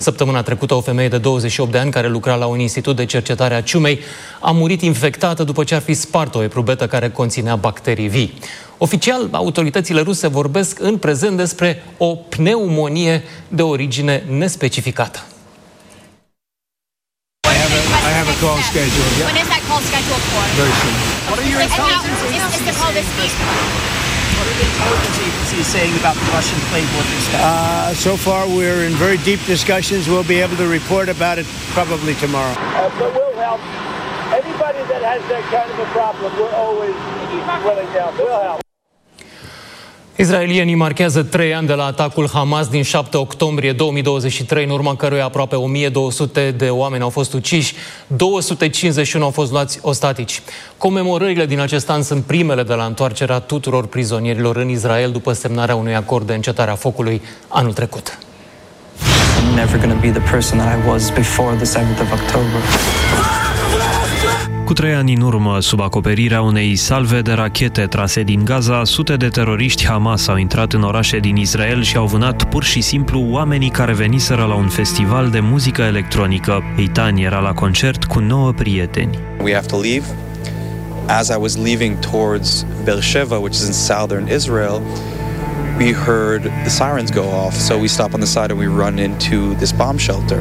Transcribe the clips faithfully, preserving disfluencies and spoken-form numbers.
Săptămâna trecută, o femeie de douăzeci și opt de ani care lucra la un institut de cercetare a ciumei a murit infectată după ce ar fi spart o eprubetă care conținea bacterii vii. Oficial, autoritățile ruse vorbesc în prezent despre o pneumonie de origine nespecificată. I have a call scheduled. Yeah. When is that call scheduled for? Very soon. What are your intelligence agencies? Is the call this week? What are the intelligence agencies saying about the Russian playbook and stuff? Uh, so far, we're in very deep discussions. We'll be able to report about it probably tomorrow. Uh, but we'll help. Anybody that has that kind of a problem, we're always willing to help. We'll help. Israelienii marchează trei ani de la atacul Hamas din șapte octombrie două mii douăzeci și trei, în urma căruia aproape o mie două sute de oameni au fost uciși, două sute cincizeci și unu au fost luați ostatici. Comemorările din acest an sunt primele de la întoarcerea tuturor prizonierilor în Israel după semnarea unui acord de încetare a focului anul trecut. I'm never going to be the person that I was before the seventh of October. Cu trei ani în urmă, sub acoperirea unei salve de rachete trase din Gaza, sute de teroriști Hamas au intrat în orașe din Israel și au vânat pur și simplu oamenii care veniseră la un festival de muzică electronică. Eitan era la concert cu nouă prieteni. We have to leave. As I was leaving towards Beersheba, which is in southern Israel, we heard the sirens go off, so we stop on the side and we run into this bomb shelter.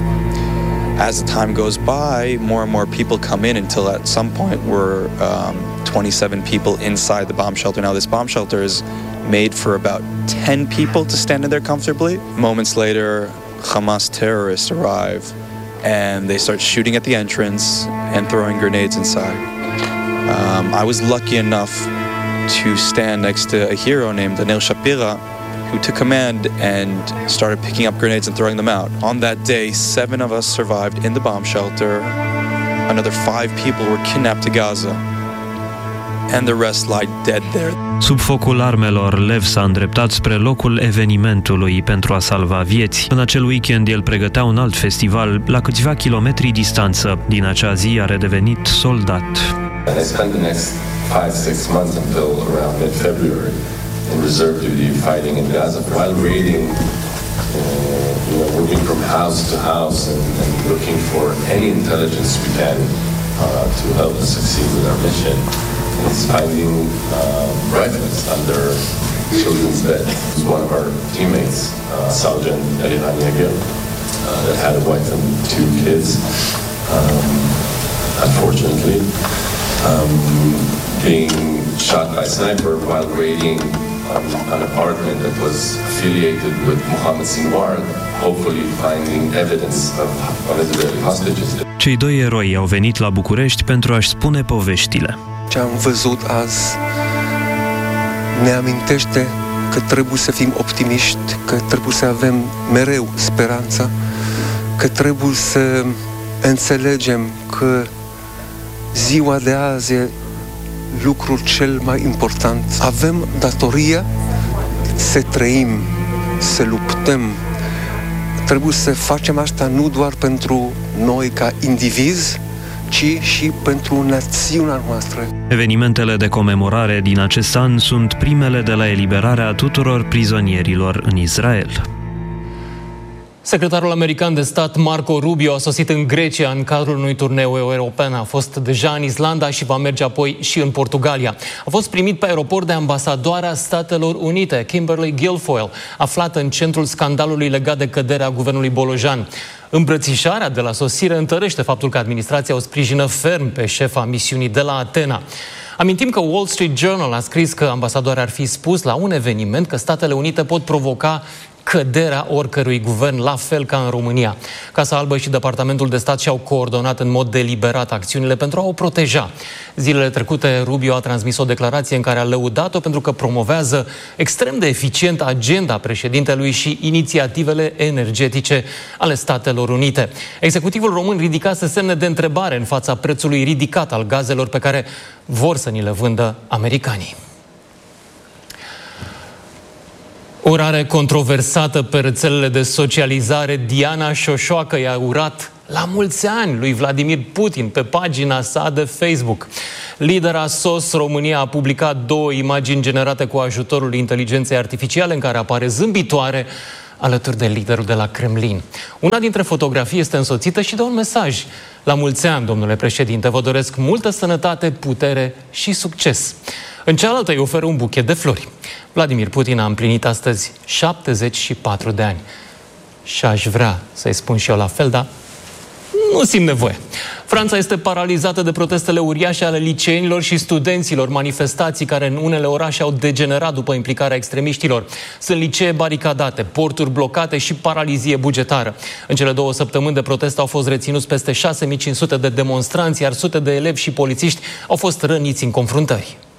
As the time goes by, more and more people come in until at some point we're um, twenty-seven people inside the bomb shelter. Now this bomb shelter is made for about ten people to stand in there comfortably. Moments later, Hamas terrorists arrive and they start shooting at the entrance and throwing grenades inside. Um, I was lucky enough to stand next to a hero named Daniel Shapira, who took command and started picking up grenades and throwing them out. On that day, seven of us survived in the bomb shelter. Another five people were kidnapped to Gaza, and the rest lie dead there. Sub focul armelor, Lev s-a îndreptat spre locul evenimentului pentru a salva vieți. În acel weekend, el pregătea un alt festival la câțiva kilometri distanță. Din acea zi a redevenit soldat. I spent the next five, six months until around mid-February in reserve duty fighting in Gaza while raiding, uh, you know, working from house to house and, and looking for any intelligence we can uh, to help us succeed with our mission. It's finding uh, rifles under children's bed. One of our teammates, uh, Sergeant Eliran Yegel, uh, that had a wife and two kids, um, unfortunately, um, being shot by a sniper while raiding an apartment that was affiliated with Mohammed Sinwar, hopefully finding evidence of one of the hostages. Cei doi eroi au venit la București pentru a-și spune poveștile. Ce am văzut azi ne amintește că trebuie să fim optimiști, că trebuie să avem mereu speranța, că trebuie să înțelegem că ziua de azi e lucrul cel mai important. Avem datoria să trăim, să luptăm. Trebuie să facem asta nu doar pentru noi ca indivizi, ci și pentru națiunea noastră. Evenimentele de comemorare din acest an sunt primele de la eliberarea tuturor prizonierilor în Israel. Secretarul american de stat Marco Rubio a sosit în Grecia în cadrul unui turneu european. A fost deja în Islanda și va merge apoi și în Portugalia. A fost primit pe aeroport de ambasadoarea Statelor Unite, Kimberly Guilfoyle, aflată în centrul scandalului legat de căderea guvernului Bolojan. Îmbrățișarea de la sosire întărește faptul că administrația o sprijină ferm pe șefa misiunii de la Atena. Amintim că Wall Street Journal a scris că ambasadoarea ar fi spus la un eveniment că Statele Unite pot provoca căderea oricărui guvern, la fel ca în România. Casa Albă și Departamentul de Stat și-au coordonat în mod deliberat acțiunile pentru a o proteja. Zilele trecute, Rubio a transmis o declarație în care a lăudat-o pentru că promovează extrem de eficient agenda președintelui și inițiativele energetice ale Statelor Unite. Executivul român ridicase semne de întrebare în fața prețului ridicat al gazelor pe care vor să ni le vândă americanii. O rare controversată pe rețelele de socializare, Diana Șoșoacă i-a urat la mulți ani lui Vladimir Putin pe pagina sa de Facebook. Lidera S O S România a publicat două imagini generate cu ajutorul inteligenței artificiale în care apare zâmbitoare, alături de liderul de la Kremlin. Una dintre fotografii este însoțită și de un mesaj. La mulți ani, domnule președinte, vă doresc multă sănătate, putere și succes. În cealaltă îi oferă un buchet de flori. Vladimir Putin a împlinit astăzi șaptezeci și patru de ani. Și aș vrea să-i spun și eu la fel, dar nu simt nevoie. Franța este paralizată de protestele uriașe ale liceenilor și studenților, manifestații care în unele orașe au degenerat după implicarea extremiștilor. Sunt licee baricadate, porturi blocate și paralizie bugetară. În cele două săptămâni de protest au fost reținuți peste șase mii cinci sute de demonstranți, iar sute de elevi și polițiști au fost răniți în confruntări.